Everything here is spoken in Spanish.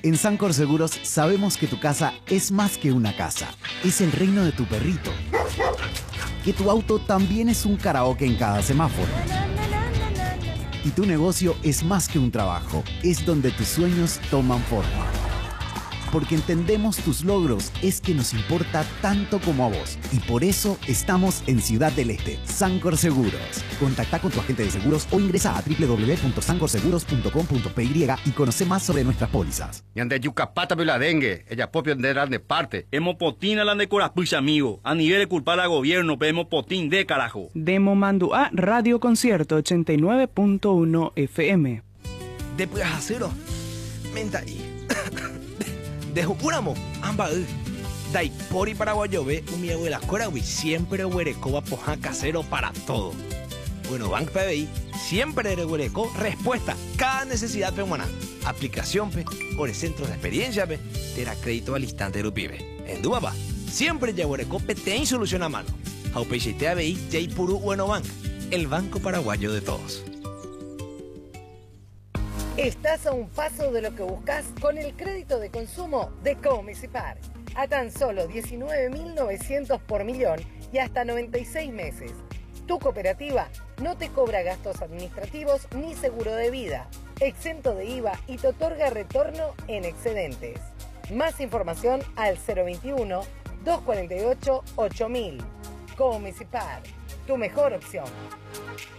En Sancor Seguros sabemos que tu casa es más que una casa. Es el reino de tu perrito. Que tu auto también es un karaoke en cada semáforo. Y tu negocio es más que un trabajo. Es donde tus sueños toman forma. Porque entendemos tus logros, es que nos importa tanto como a vos. Y por eso estamos en Ciudad del Este. Sancor Seguros. Contacta con tu agente de seguros o ingresa a www.sancorseguros.com.py y conoce más sobre nuestras pólizas. Yande yucapata la dengue, ella propio de de parte. Hemos potín a la de corapucha, amigo. A nivel de culpar al gobierno, pero hemos potín de carajo. Demo Mandua Radio Concierto 89.1 FM. Después acero. Menta ahí. De Jupuramo, amba Dai pori paraguayo ve mi abuela Corawi siempre huereco poja casero para todo. Bueno, Bank PBI siempre de huereco respuesta cada necesidad peruana. Aplicación pe, por el centro de experiencia pe, te da crédito al instante de pibe. En Duaba, siempre ya huereco pe te solución a mano. Aupeixe te ABI Jay Puru Bueno Bank, el banco paraguayo de todos. Estás a un paso de lo que buscas con el crédito de consumo de Comisipar. A tan solo 19.900 por millón y hasta 96 meses. Tu cooperativa no te cobra gastos administrativos ni seguro de vida, exento de IVA y te otorga retorno en excedentes. Más información al 021-248-8000. Comisipar, tu mejor opción.